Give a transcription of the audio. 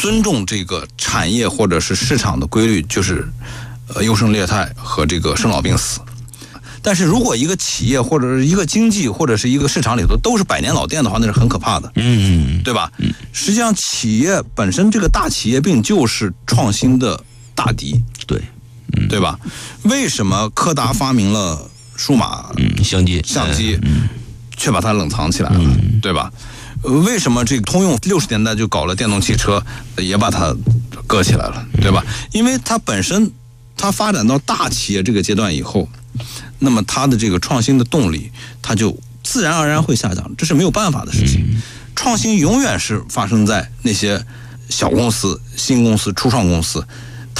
尊重这个产业或者是市场的规律，就是优胜劣汰和这个生老病死。但是如果一个企业或者是一个经济或者是一个市场里头都是百年老店的话，那是很可怕的，对吧？实际上企业本身这个大企业病就是创新的大敌，对吧？为什么柯达发明了数码相机，却把它冷藏起来了，对吧？为什么这个通用60年代就搞了电动汽车，也把它搁起来了，对吧？因为它本身它发展到大企业这个阶段以后，那么它的这个创新的动力，它就自然而然会下降，这是没有办法的事情。创新永远是发生在那些小公司、新公司、初创公司，